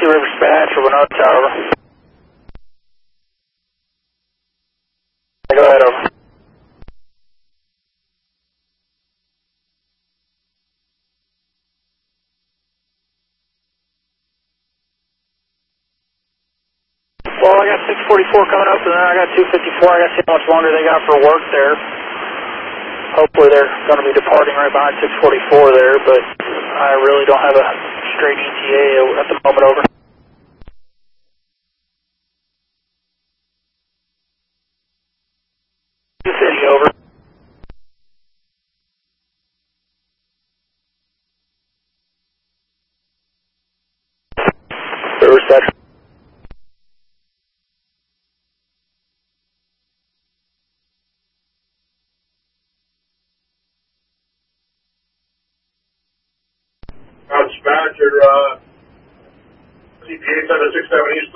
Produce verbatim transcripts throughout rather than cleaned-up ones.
Two River Dispatch for Winona Tower. Go ahead, over. Well, I got six forty-four coming up, and then I got two fifty-four. I got to see how much longer they got for work there. Hopefully they're going to be departing right behind six forty-four there, but I really don't have a straight E T A at the moment, over. City, over. River Dispatch. Uh, Dispatcher, uh, C P eight seven six seven East.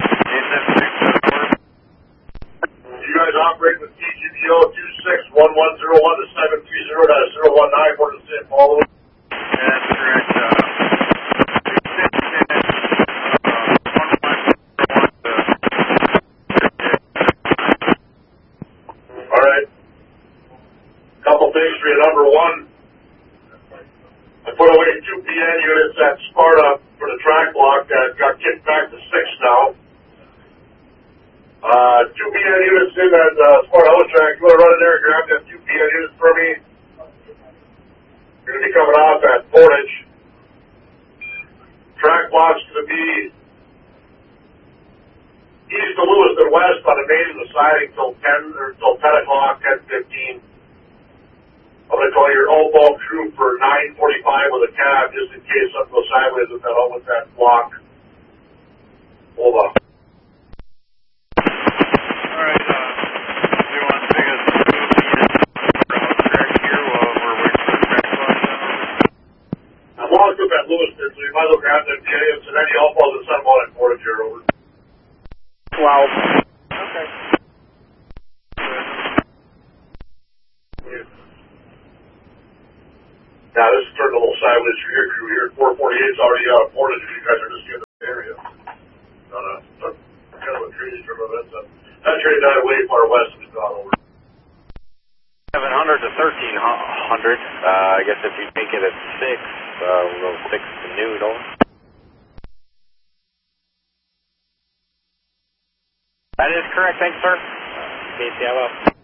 You guys operate with T G B O two six one one zero one to seven three zero to zero one nine for the Saint Paul. That's correct. Uh, All right. Couple things for you. Number one, I put away two P N units at Sparta for the track block that got kicked back to six now. Uh, two P N units in at uh, Sparta House track. You want to run in there and grab them two P N units for me? You're going to be coming off at Portage. Track block's going to be east of Lewiston West on the main of the siding till ten or till ten o'clock, ten fifteen. I'm going to call your all bulk crew for nine forty-five with a cab just in case something goes sideways with that with that block. Hold on. all right. Uh, do you want to take us through the route track here while we're waiting for the track block now? I'm locked up at Lewiston, so you might as well grab them P As and any all balls at Sunball and Portage here, over. Wow. Okay. Now this is turning a little sideways for your crew here. four forty-eight's already out of Portage if you guys are just in the area. Not a, not kind of a trade from that's a, that trade died way far west and it's gone over. seven hundred to thirteen hundred. Uh, I guess if you make it at six, uh, we'll go six to noon, over. That is correct, thanks, sir. Uh, K C L O.